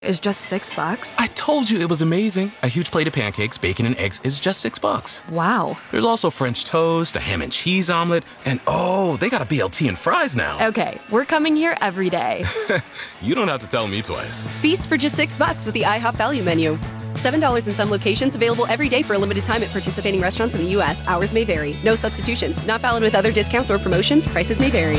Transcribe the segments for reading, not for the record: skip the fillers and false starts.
is just $6? I told you it was amazing. A huge plate of pancakes, bacon, and eggs is just $6. Wow. There's also French toast, a ham and cheese omelet, and oh, they got a BLT and fries now. Okay, we're coming here every day. You don't have to tell me twice. Feast for just $6 with the IHOP Value Menu. $7 in some locations, available every day for a limited time at participating restaurants in the U.S. Hours may vary. No substitutions. Not valid with other discounts or promotions. Prices may vary.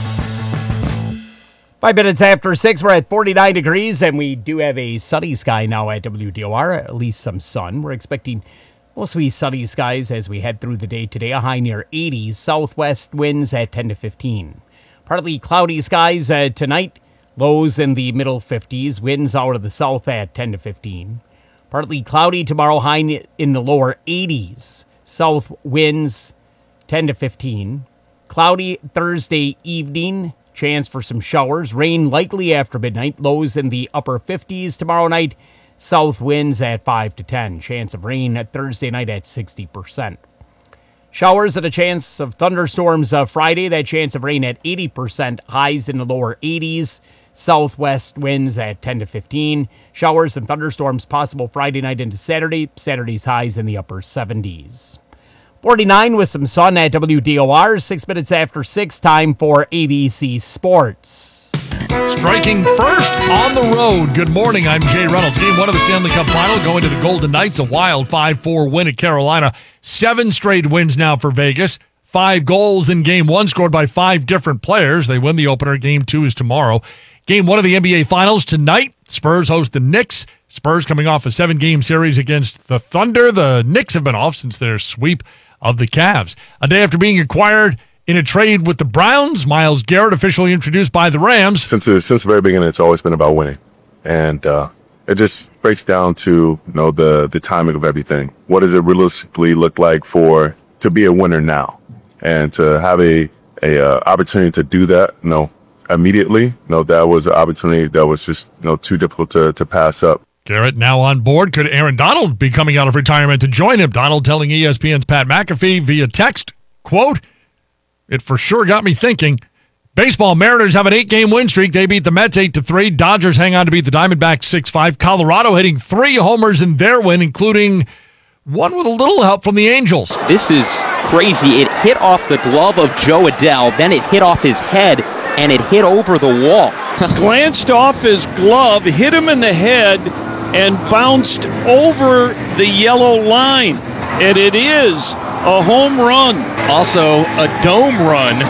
5 minutes after 6, we're at 49 degrees, and we do have a sunny sky now at WDOR, at least some sun. We're expecting mostly sunny skies as we head through the day today, a high near 80, southwest winds at 10 to 15. Partly cloudy skies tonight, lows in the middle 50s, winds out of the south at 10 to 15. Partly cloudy tomorrow, high in the lower 80s, south winds 10 to 15. Cloudy Thursday evening, chance for some showers. Rain likely after midnight. Lows in the upper 50s tomorrow night. South winds at 5 to 10. Chance of rain at Thursday night at 60%. Showers and a chance of thunderstorms Friday. That chance of rain at 80%. Highs in the lower 80s. Southwest winds at 10 to 15. Showers and thunderstorms possible Friday night into Saturday. Saturday's highs in the upper 70s. 49 with some sun at WDOR. 6 minutes after 6, time for ABC Sports. Striking first on the road. Good morning, I'm Jay Reynolds. Game 1 of the Stanley Cup Final going to the Golden Knights. A wild 5-4 win at Carolina. 7 straight wins now for Vegas. 5 goals in Game 1 scored by 5 different players. They win the opener. Game 2 is tomorrow. Game 1 of the NBA Finals tonight. Spurs host the Knicks. Spurs coming off a 7-game series against the Thunder. The Knicks have been off since their sweep of the Cavs. A day after being acquired in a trade with the Browns, Myles Garrett officially introduced by the Rams. Since the very beginning, it's always been about winning. And it just breaks down to the timing of everything. What does it realistically look like to be a winner now? And to have a opportunity to do that, immediately, that was an opportunity that was just too difficult to pass up. Garrett now on board. Could Aaron Donald be coming out of retirement to join him? Donald telling ESPN's Pat McAfee via text, quote, "It for sure got me thinking. Baseball, Mariners have an 8-game win streak. They beat the Mets 8-3. Dodgers hang on to beat the Diamondbacks 6-5. Colorado hitting 3 homers in their win, including one with a little help from the Angels." This is crazy. It hit off the glove of Joe Adell, then it hit off his head, and it hit over the wall. Glanced off his glove, hit him in the head, and bounced over the yellow line. And it is a home run. Also a dome run.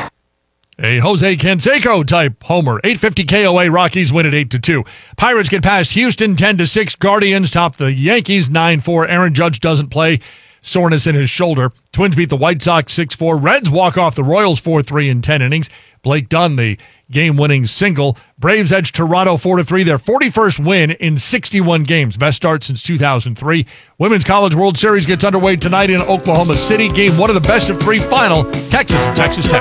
A Jose Canseco type homer. 850 KOA. Rockies win at 8-2. Pirates get past Houston 10-6. Guardians top the Yankees 9-4. Aaron Judge doesn't play. Soreness in his shoulder. Twins beat the White Sox 6-4. Reds walk off the Royals 4-3 in 10 innings. Blake Dunn, the game-winning single. Braves edge Toronto 4-3. Their 41st win in 61 games. Best start since 2003. Women's College World Series gets underway tonight in Oklahoma City. Game 1 of the best-of-3 final. Texas and Texas Tech.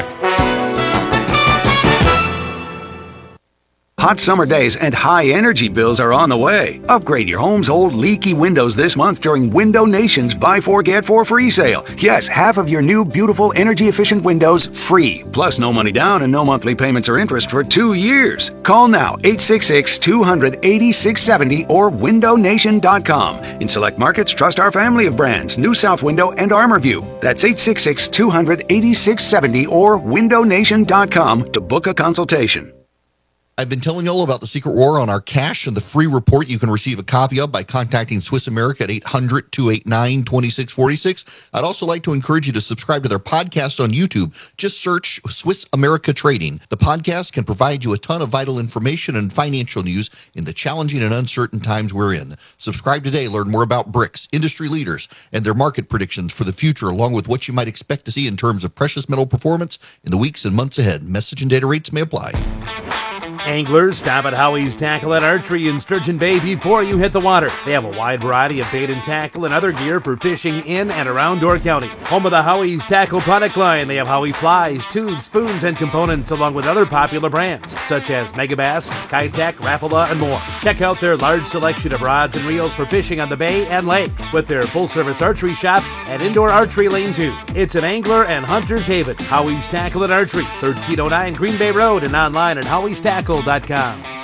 Hot summer days and high energy bills are on the way. Upgrade your home's old leaky windows this month during Window Nation's Buy 4 Get 4 free sale. Yes, half of your new beautiful energy efficient windows free. Plus no money down and no monthly payments or interest for 2 years. Call now 866-200-8670 or windownation.com. In select markets, trust our family of brands, New South Window and ArmorView. That's 866-200-8670 or windownation.com to book a consultation. I've been telling you all about the Secret War on our cash and the free report you can receive a copy of by contacting Swiss America at 800-289-2646. I'd also like to encourage you to subscribe to their podcast on YouTube. Just search Swiss America Trading. The podcast can provide you a ton of vital information and financial news in the challenging and uncertain times we're in. Subscribe today. Learn more about BRICS, industry leaders, and their market predictions for the future, along with what you might expect to see in terms of precious metal performance in the weeks and months ahead. Message and data rates may apply. Anglers, stop at Howie's Tackle and Archery in Sturgeon Bay before you hit the water. They have a wide variety of bait and tackle and other gear for fishing in and around Door County. Home of the Howie's Tackle product line, they have Howie flies, tubes, spoons, and components along with other popular brands such as Megabass, Kitech, Rapala, and more. Check out their large selection of rods and reels for fishing on the bay and lake with their full-service archery shop and indoor archery lane too. It's an angler and hunter's haven. Howie's Tackle and Archery, 1309 Green Bay Road and online at howiestackle.com.